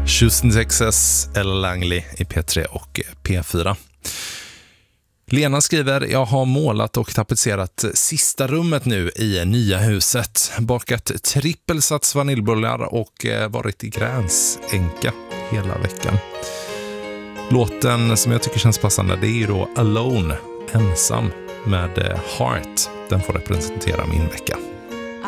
Houston, Texas, Ella Langley i P3 och P4. Lena skriver: jag har målat och tapetserat sista rummet nu i nya huset. Bakat trippelsats vaniljbullar och varit i gränsänka hela veckan. Låten som jag tycker känns passande, det är ju då Alone, ensam, med Heart. Den får representera min vecka.